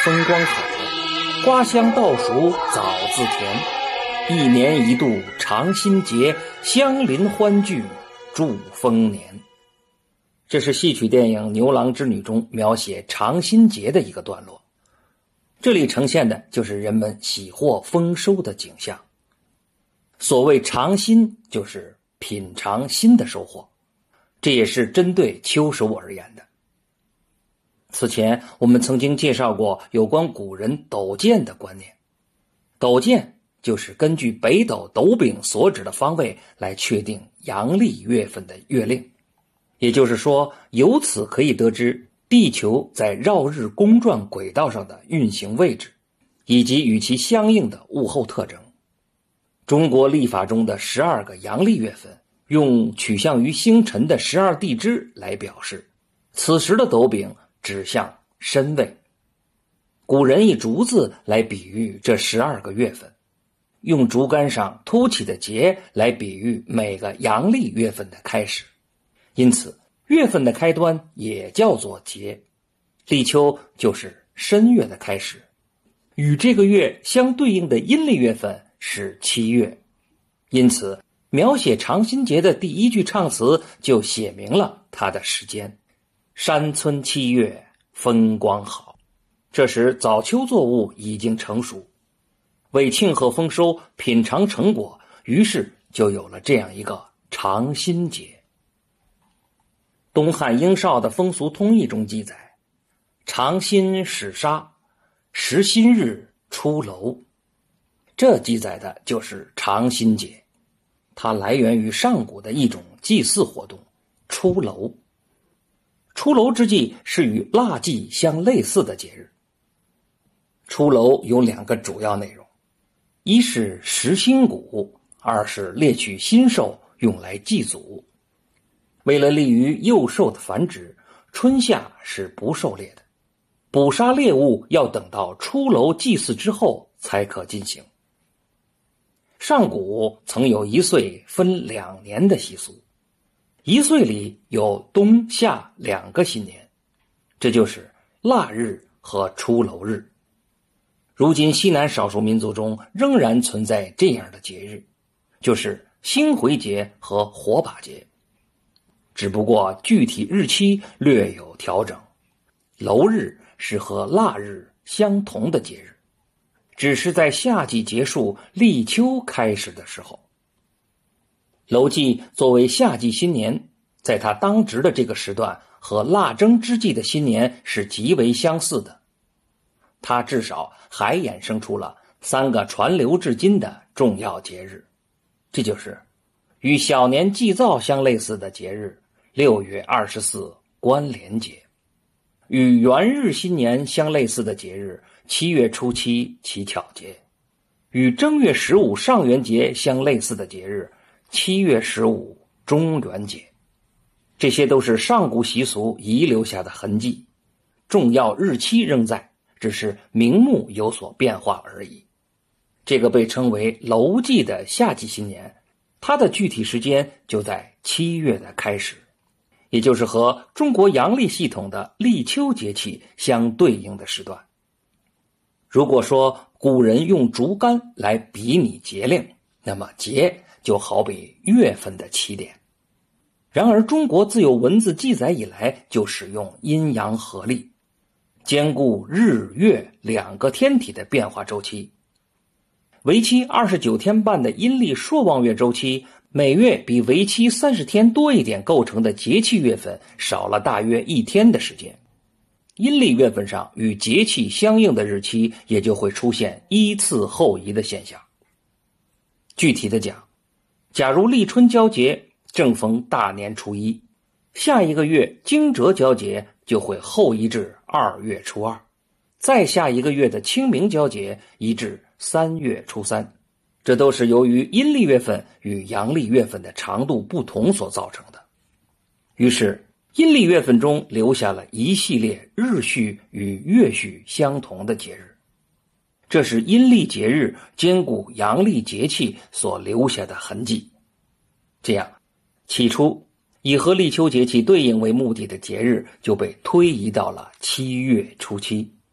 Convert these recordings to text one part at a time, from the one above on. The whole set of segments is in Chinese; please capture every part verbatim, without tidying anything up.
风光好，瓜香倒熟枣自甜。一年一度长新节，乡邻欢聚祝丰年。这是戏曲电影《牛郎织女》中描写长新节的一个段落，这里呈现的就是人们喜获丰收的景象。所谓尝新，就是品尝新的收获，这也是针对秋收而言的。此前我们曾经介绍过有关古人斗剑的观念，斗剑就是根据北斗斗柄所指的方位来确定阳历月份的月令，也就是说，由此可以得知地球在绕日公转轨道上的运行位置，以及与其相应的物候特征。中国历法中的十二个阳历月份，用取向于星辰的十二地支来表示，此时的斗柄指向申位。古人以竹子来比喻这十二个月份，用竹竿上凸起的节来比喻每个阳历月份的开始，因此月份的开端也叫做节。立秋就是申月的开始，与这个月相对应的阴历月份是七月，因此描写长新节的第一句唱词就写明了它的时间：山村七月风光好。这时早秋作物已经成熟，为庆贺丰收，品尝成果，于是就有了这样一个长新节。东汉英绍的风俗通义中记载，长新始杀，十新日出楼。这记载的就是长新节，它来源于上古的一种祭祀活动，出楼。出楼之际是与腊祭相类似的节日。出楼有两个主要内容，一是食新谷，二是猎取新兽用来祭祖。为了利于幼兽的繁殖，春夏是不狩猎的，捕杀猎物要等到出楼祭祀之后才可进行。上古曾有一岁分两年的习俗，一岁里有冬夏两个新年，这就是腊日和出楼日。如今西南少数民族中仍然存在这样的节日，就是星回节和火把节，只不过具体日期略有调整。楼日是和腊日相同的节日，只是在夏季结束立秋开始的时候。楼祭作为夏季新年，在它当值的这个时段和腊蒸之际的新年是极为相似的，它至少还衍生出了三个传流至今的重要节日，这就是与小年祭灶相类似的节日六月二十四关联节，与元日新年相类似的节日七月初七乞巧节，与正月十五上元节相类似的节日七月十五中元节。这些都是上古习俗遗留下的痕迹，重要日期仍在，只是名目有所变化而已。这个被称为楼祭的夏季新年，它的具体时间就在七月的开始，也就是和中国阳历系统的立秋节气相对应的时段。如果说古人用竹竿来比拟节令，那么节就好比月份的起点。然而中国自有文字记载以来就使用阴阳合历，兼顾日月两个天体的变化周期。为期二十九天半的阴历朔望月周期，每月比为期三十天多一点构成的节气月份少了大约一天的时间。阴历月份上与节气相应的日期也就会出现依次后移的现象。具体的讲，假如立春交节正逢大年初一，下一个月惊蛰交节就会后移至二月初二，再下一个月的清明交节移至三月初三，这都是由于阴历月份与阳历月份的长度不同所造成的。于是阴历月份中留下了一系列日序与月序相同的节日，这是阴历节日兼顾阳历节气所留下的痕迹。这样，起初以和立秋节气对应为目的的节日就被推移到了七月初七，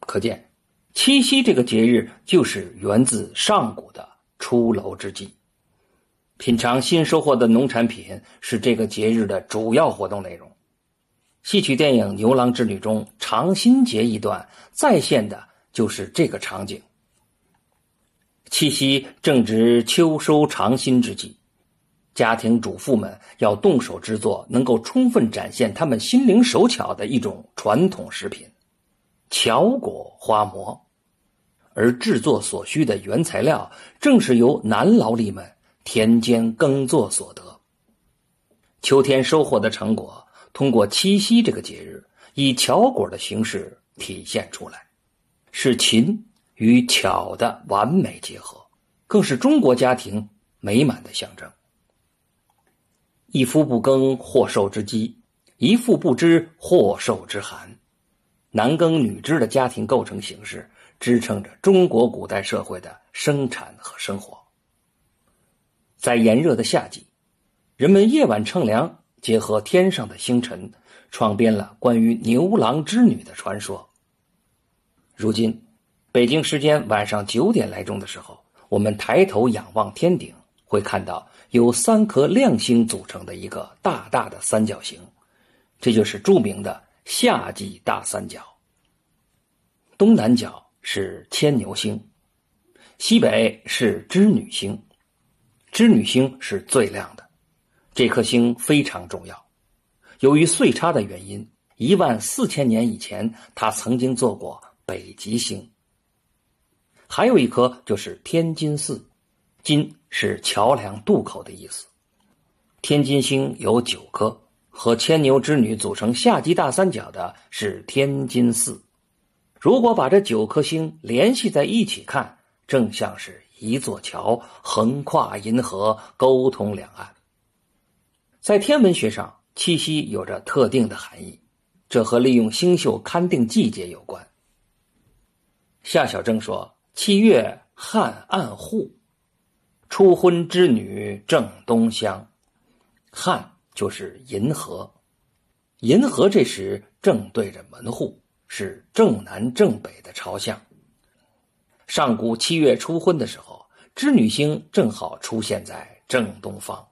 可见七夕这个节日就是源自上古的出楼之际。品尝新收获的农产品是这个节日的主要活动内容。戏曲电影《牛郎织女》中尝新节一段再现的就是这个场景。七夕正值秋收尝新之际，家庭主妇们要动手制作能够充分展现他们心灵手巧的一种传统食品——巧果花馍。而制作所需的原材料正是由男劳力们田间耕作所得。秋天收获的成果通过七夕这个节日以巧果的形式体现出来，是勤与巧的完美结合，更是中国家庭美满的象征。一夫不耕，或受之饥；一妇不织，或受之寒。男耕女织的家庭构成形式支撑着中国古代社会的生产和生活。在炎热的夏季，人们夜晚乘凉，结合天上的星辰，创编了关于牛郎织女的传说。如今北京时间晚上九点来钟的时候，我们抬头仰望天顶，会看到由三颗亮星组成的一个大大的三角形，这就是著名的夏季大三角。东南角是牵牛星，西北是织女星。织女星是最亮的，这颗星非常重要。由于岁差的原因，一万四千年以前，它曾经做过北极星。还有一颗就是天津四，津是桥梁渡口的意思。天津星有九颗，和牵牛织女组成夏季大三角的是天津四。如果把这九颗星联系在一起看，正像是一座桥，横跨银河，沟通两岸。在天文学上，七夕有着特定的含义，这和利用星宿勘定季节有关。夏小征说：七月汉暗户，初婚织女正东乡。汉就是银河，银河这时正对着门户，是正南正北的朝向。上古七月初婚的时候，织女星正好出现在正东方。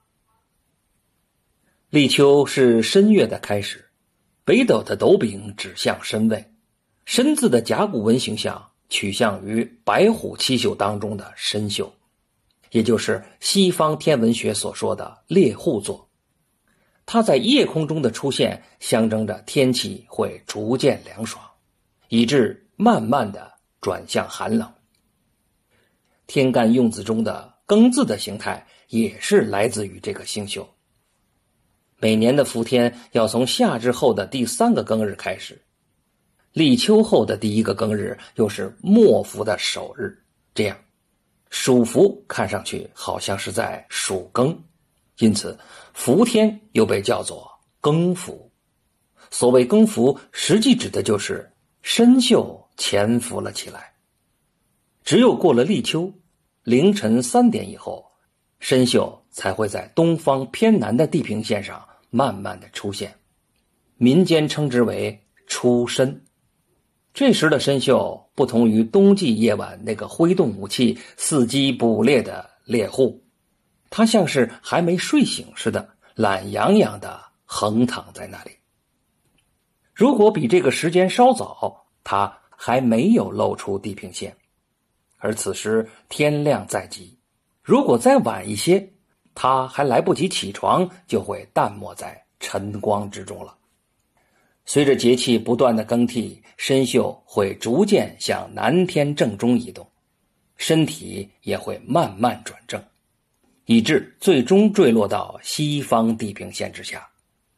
立秋是申月的开始，北斗的斗柄指向申位，申字的甲骨文形象取向于白虎七宿当中的申宿，也就是西方天文学所说的猎户座。它在夜空中的出现，象征着天气会逐渐凉爽，以致慢慢的转向寒冷。天干用字中的庚字的形态也是来自于这个星宿。每年的伏天要从夏至后的第三个庚日开始，立秋后的第一个庚日又是末伏的首日，这样属伏看上去好像是在属庚，因此伏天又被叫做庚伏。所谓庚伏，实际指的就是申宿潜伏了起来。只有过了立秋，凌晨三点以后，申宿才会在东方偏南的地平线上慢慢的出现，民间称之为出申。这时的申宿不同于冬季夜晚那个挥动武器伺机捕猎的猎户，它像是还没睡醒似的，懒洋洋的横躺在那里。如果比这个时间稍早，它还没有露出地平线，而此时天亮在即。如果再晚一些，他还来不及起床，就会淡没在晨光之中了。随着节气不断的更替，申宿会逐渐向南天正中移动，身体也会慢慢转正，以致最终坠落到西方地平线之下。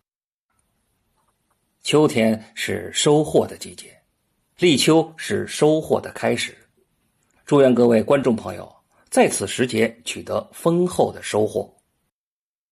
秋天是收获的季节，立秋是收获的开始。祝愿各位观众朋友在此时节取得丰厚的收获。